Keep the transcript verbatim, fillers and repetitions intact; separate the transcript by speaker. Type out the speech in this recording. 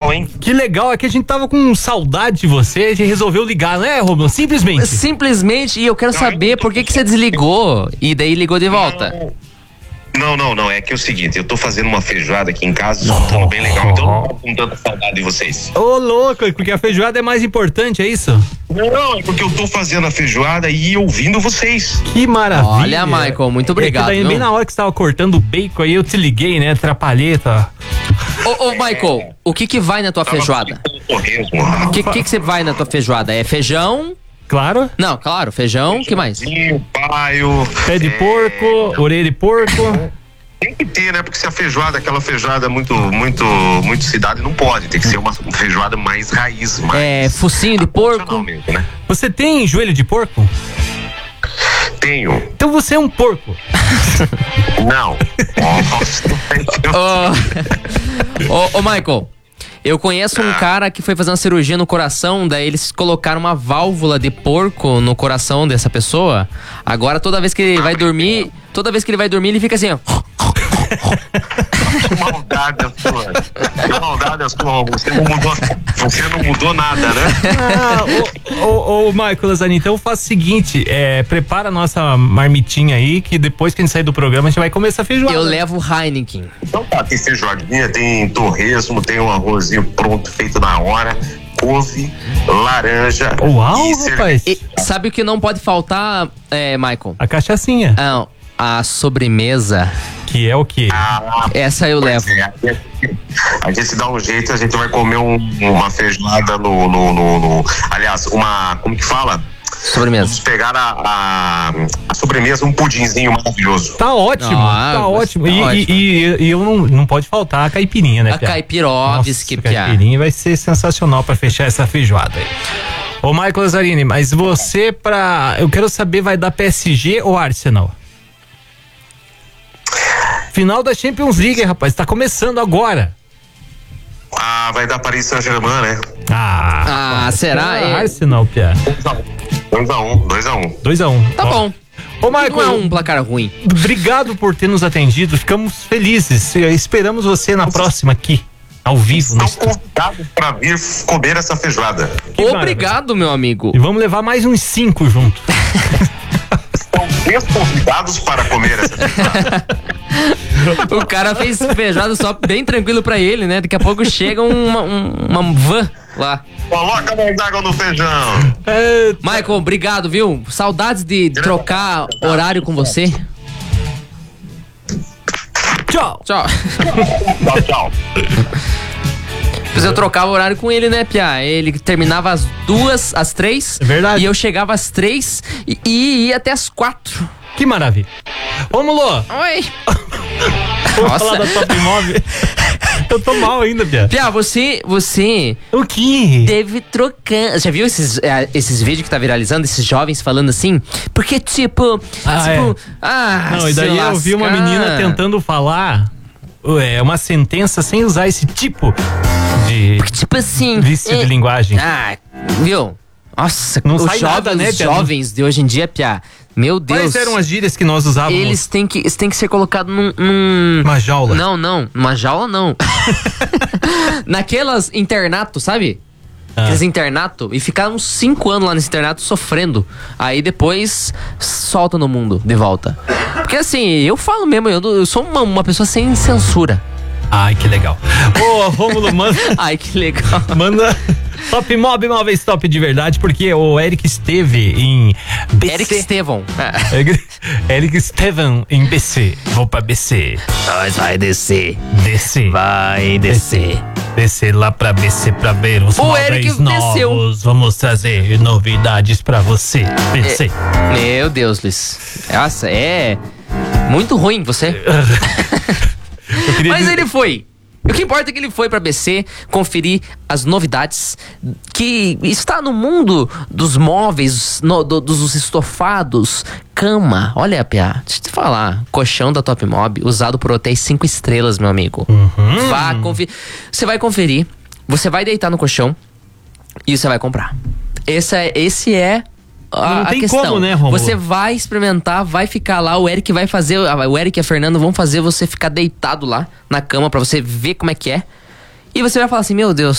Speaker 1: bom, hein?
Speaker 2: Que legal, é que a gente tava com saudade de você, a gente resolveu ligar, não é, Romulo? Simplesmente.
Speaker 3: Simplesmente, e eu quero saber por que que você desligou e daí ligou de volta.
Speaker 1: Não, não, não, é que é o seguinte, eu tô fazendo uma feijoada aqui em casa, escutando bem legal, então eu não tô com tanta saudade de vocês.
Speaker 2: Ô, louco, porque a feijoada é mais importante, é isso?
Speaker 1: Não, é porque eu tô fazendo a feijoada e ouvindo vocês.
Speaker 2: Que maravilha.
Speaker 3: Olha, Michael, muito obrigado.
Speaker 2: É que daí, bem na hora que você tava cortando o bacon aí, eu te liguei, né, atrapalhei, tá?
Speaker 3: Ô, ô, Michael, o que que vai na tua feijoada? O que, que que você vai na tua feijoada? É feijão?
Speaker 2: Claro.
Speaker 3: Não, claro, feijão, o que mais?
Speaker 1: Paio.
Speaker 2: Pé de é... porco, orelha de porco.
Speaker 1: Tem que ter, né? Porque se a feijoada, aquela feijoada muito, muito, muito cidade, não pode. Tem que ser uma feijoada mais raiz, mais...
Speaker 3: É, focinho de porco.
Speaker 1: Mesmo, né?
Speaker 2: Você tem joelho de porco?
Speaker 1: Tenho.
Speaker 2: Então você é um porco.
Speaker 1: Não.
Speaker 3: Ô, oh, oh, Michael, eu conheço um cara que foi fazer uma cirurgia no coração, daí eles colocaram uma válvula de porco no coração dessa pessoa. Agora toda vez que ele vai dormir, toda vez que ele vai dormir, ele fica assim, ó.
Speaker 1: Que maldade a sua. Que maldade a sua. Você não mudou, você não mudou nada, né?
Speaker 2: Ah, ô, ô, ô, Michael Lazzarini, então faz o seguinte, é, prepara a nossa marmitinha aí, que depois que a gente sair do programa, a gente vai comer essa feijoada.
Speaker 3: Eu levo Heineken.
Speaker 1: Então tá, tem feijoadinha, tem torresmo, tem um arrozinho pronto, feito na hora, couve, laranja.
Speaker 2: Uau,
Speaker 1: e
Speaker 2: rapaz.
Speaker 3: E sabe o que não pode faltar, é, Michael?
Speaker 2: A cachaçinha.
Speaker 3: Não, a sobremesa.
Speaker 2: Que é o quê?
Speaker 1: Ah,
Speaker 3: essa eu levo.
Speaker 1: É, a gente se dá um jeito, a gente vai comer um, uma feijoada no, no, no, no... Aliás, uma... Como que fala?
Speaker 3: Sobremesa.
Speaker 1: Vamos pegar a, a, a sobremesa, um pudinzinho maravilhoso.
Speaker 2: Tá ótimo,
Speaker 3: ah,
Speaker 2: tá ótimo.
Speaker 3: Tá
Speaker 2: e,
Speaker 3: ótimo.
Speaker 2: E, e, e eu não, não pode faltar a caipirinha, né,
Speaker 3: A Caipirovski,
Speaker 2: Nossa, a caipirinha vai ser sensacional pra fechar essa feijoada aí. Ô, Michael Lazzarini, mas você pra... Eu quero saber, vai dar P S G ou Arsenal? Final da Champions League, rapaz, tá começando agora.
Speaker 1: Ah, vai dar Paris Saint-Germain, né?
Speaker 2: Ah,
Speaker 3: Ah,
Speaker 2: rapaz,
Speaker 3: será?
Speaker 2: É
Speaker 3: É...
Speaker 2: Arsenal, Pia.
Speaker 1: dois a um, dois a um.
Speaker 2: dois a um.
Speaker 3: Tá
Speaker 2: Ó.
Speaker 3: bom.
Speaker 2: Ô, Michael,
Speaker 3: Não é um placar ruim.
Speaker 2: obrigado por ter nos atendido, ficamos felizes. Esperamos você na próxima aqui, ao vivo.
Speaker 1: Estão
Speaker 2: No...
Speaker 1: convidados pra vir comer essa feijoada.
Speaker 2: Que
Speaker 3: Obrigado, meu amigo.
Speaker 2: E vamos levar mais uns cinco junto.
Speaker 1: Estão desconvidados para comer essa feijoada.
Speaker 3: O cara fez feijoada só bem tranquilo pra ele, né? Daqui a pouco chega uma, um, uma van lá.
Speaker 1: Coloca mais água no feijão.
Speaker 2: É,
Speaker 3: Michael, obrigado, viu? Saudades de trocar horário com você.
Speaker 2: tchau.
Speaker 3: Tchau.
Speaker 1: Tchau, tchau.
Speaker 3: Pois eu trocava horário com ele, né, Pia? Ele terminava às duas, às três.
Speaker 2: É verdade.
Speaker 3: E eu chegava às três e, e ia até às quatro.
Speaker 2: Que maravilha. Romulo,
Speaker 3: Oi.
Speaker 2: vamos falar da Top Mob. Eu tô mal ainda, Pia.
Speaker 3: Pia, você, você
Speaker 2: O que?
Speaker 3: teve trocando. Já viu esses, eh, esses vídeos que tá viralizando, esses jovens falando assim? Porque, tipo.
Speaker 2: Ah,
Speaker 3: tipo.
Speaker 2: é.
Speaker 3: Ah,
Speaker 2: Não, e daí
Speaker 3: se
Speaker 2: eu vi uma
Speaker 3: lascar.
Speaker 2: menina tentando falar é, uma sentença sem usar esse tipo de
Speaker 3: Tipo assim.
Speaker 2: vício de
Speaker 3: eh,
Speaker 2: linguagem.
Speaker 3: Ah, viu? Nossa,
Speaker 2: Não
Speaker 3: os,
Speaker 2: sai
Speaker 3: jovens,
Speaker 2: nada, né,
Speaker 3: os
Speaker 2: Pia?
Speaker 3: jovens de hoje em dia, Pia. Meu Deus.
Speaker 2: Quais eram as gírias que nós usávamos?
Speaker 3: Eles têm que, eles têm que ser colocados num, num...
Speaker 2: Uma jaula.
Speaker 3: Não, não. Numa jaula, não. Naquelas internato, sabe?
Speaker 2: Ah.
Speaker 3: Aqueles internato. E ficar uns cinco anos lá nesse internato sofrendo. Aí depois solta no mundo de volta. Porque assim, eu falo mesmo, eu, eu sou uma, uma pessoa sem censura.
Speaker 2: Ai, que legal. Ô, Rômulo, manda,
Speaker 3: Ai, que legal.
Speaker 2: manda Top Mob, móveis top de verdade, porque o Eric esteve em B C.
Speaker 3: Eric Estevão.
Speaker 2: Eric Estevam em B C. Vou pra B C.
Speaker 3: Nós vai descer.
Speaker 2: Descer.
Speaker 3: Vai descer.
Speaker 2: Descer lá pra B C pra ver os
Speaker 3: O
Speaker 2: móveis
Speaker 3: Eric
Speaker 2: novos.
Speaker 3: desceu.
Speaker 2: Vamos trazer novidades pra você. B C.
Speaker 3: Meu Deus, Luiz. Nossa, é muito ruim você.
Speaker 2: Eu queria
Speaker 3: Mas
Speaker 2: dizer-
Speaker 3: ele foi. O que importa é que ele foi pra B C conferir as novidades que está no mundo dos móveis, no, do- dos estofados, cama. Olha, Pia, deixa eu te falar. Colchão da Top Mob, usado por hotéis cinco estrelas, meu amigo.
Speaker 2: Uhum.
Speaker 3: Vá conferir. Você vai conferir, você vai deitar no colchão e você vai comprar. Esse é, esse é a,
Speaker 2: Não
Speaker 3: a
Speaker 2: tem
Speaker 3: questão.
Speaker 2: como, né, Rômulo?
Speaker 3: Você vai experimentar, vai ficar lá, o Eric vai fazer, o Eric e a Fernanda vão fazer você ficar deitado lá na cama pra você ver como é que é. E você vai falar assim, meu Deus,